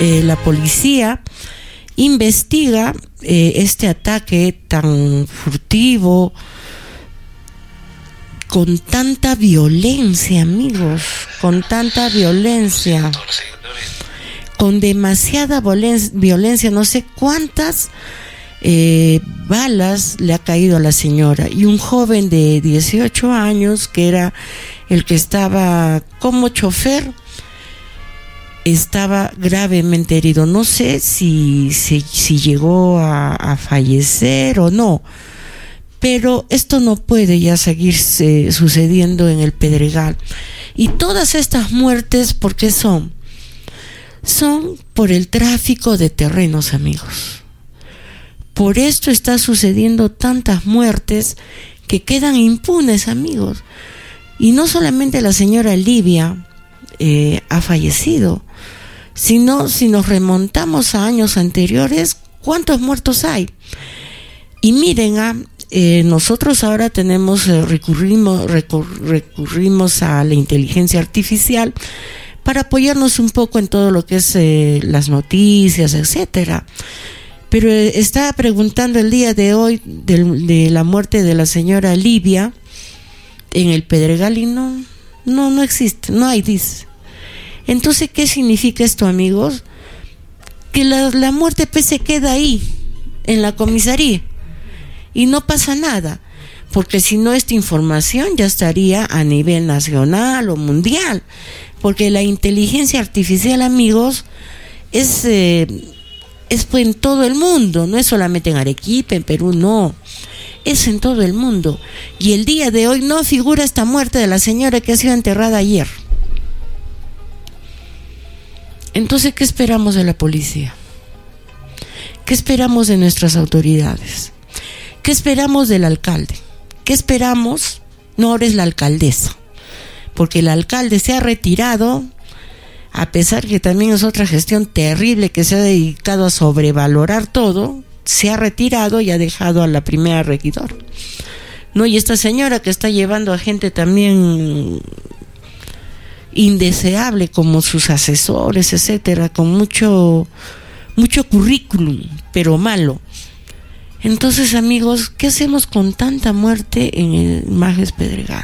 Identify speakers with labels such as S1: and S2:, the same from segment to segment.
S1: la policía investiga este ataque tan furtivo, con tanta violencia, amigos, con tanta violencia, con demasiada violencia, no sé cuántas balas le ha caído a la señora, y un joven de 18 años que era el que estaba como chofer estaba gravemente herido. No sé si llegó a fallecer o no, pero esto no puede ya seguir sucediendo en el Pedregal. Y todas estas muertes, ¿por qué son? Son por el tráfico de terrenos, amigos. Por esto está sucediendo tantas muertes que quedan impunes, amigos. Y no solamente la señora Livia ha fallecido, sino si nos remontamos a años anteriores, ¿cuántos muertos hay? Y miren, nosotros ahora recurrimos a la inteligencia artificial para apoyarnos un poco en todo lo que es las noticias, etcétera. Pero estaba preguntando el día de hoy de la muerte de la señora Livia en el Pedregal y no existe, no hay, dice. Entonces, ¿qué significa esto, amigos? Que la muerte pues se queda ahí, en la comisaría, y no pasa nada, porque si no, esta información ya estaría a nivel nacional o mundial, porque la inteligencia artificial, amigos, es pues en todo el mundo, no es solamente en Arequipa, en Perú, no, es en todo el mundo. Y el día de hoy no figura esta muerte de la señora que ha sido enterrada ayer. Entonces, ¿qué esperamos de la policía? ¿Qué esperamos de nuestras autoridades? ¿Qué esperamos del alcalde? ¿Qué esperamos? No, ahora es la alcaldesa, porque el alcalde se ha retirado, a pesar que también es otra gestión terrible que se ha dedicado a sobrevalorar todo. Se ha retirado y ha dejado a la primera regidora, ¿no? Y esta señora que está llevando a gente también indeseable como sus asesores, etcétera, con mucho currículum, pero malo. Entonces, amigos, ¿qué hacemos con tanta muerte en el Majes Pedregal?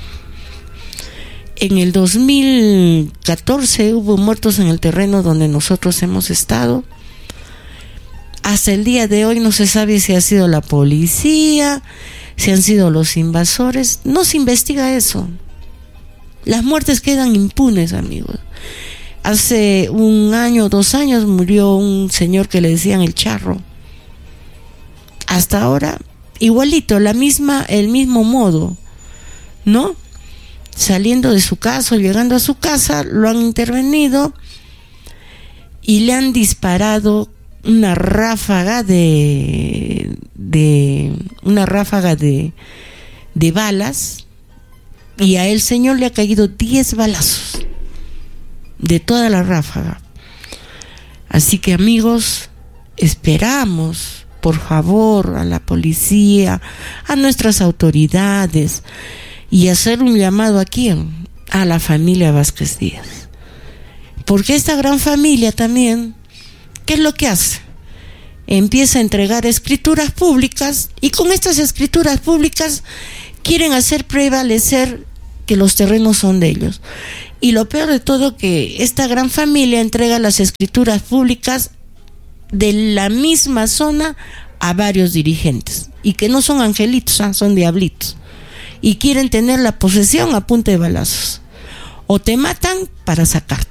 S1: En el 2014 hubo muertos en el terreno donde nosotros hemos estado. Hasta el día de hoy no se sabe si ha sido la policía, si han sido los invasores. No se investiga eso. Las muertes quedan impunes, amigos. Hace 1 año, 2 años murió un señor que le decían el Charro. Hasta ahora, igualito, el mismo modo, ¿no? Saliendo de su casa, llegando a su casa, lo han intervenido y le han disparado una ráfaga de balas, y a el señor le ha caído 10 balazos de toda la ráfaga. Así que, amigos, esperamos, por favor, a la policía, a nuestras autoridades, y hacer un llamado aquí a la familia Vázquez Díaz, porque esta gran familia también, ¿qué es lo que hace? Empieza a entregar escrituras públicas, y con estas escrituras públicas quieren hacer prevalecer que los terrenos son de ellos. Y lo peor de todo, que esta gran familia entrega las escrituras públicas de la misma zona a varios dirigentes, y que no son angelitos, son diablitos, y quieren tener la posesión a punta de balazos. O te matan para sacarte.